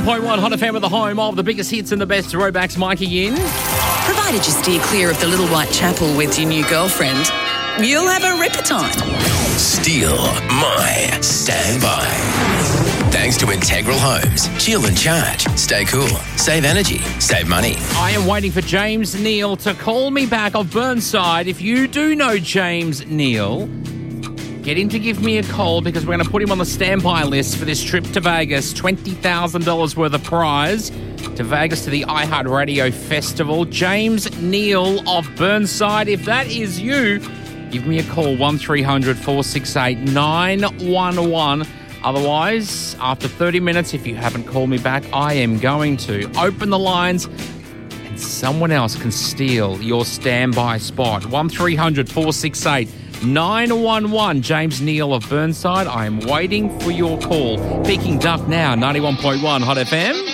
91.1 Hot FM with the home of the biggest hits and the best throwbacks. Mikey in. Provided you steer clear of the Little White Chapel with your new girlfriend, you'll have a ripper time. Steal my standby. Thanks to Integral Homes. Chill and charge. Stay cool. Save energy. Save money. I am waiting for James Neal to call me back of Burnside. If you do know James Neal, get him to give me a call because we're going to put him on the standby list for this trip to Vegas. $20,000 worth of prize to Vegas to the iHeartRadio Festival. James Neal of Burnside. If that is you, give me a call, 1300 468 911. Otherwise, after 30 minutes, if you haven't called me back, I am going to open the lines and someone else can steal your standby spot. 1300 468 911. James Neal of Burnside. I am waiting for your call. Peking Duck now, 91.1 Hot FM.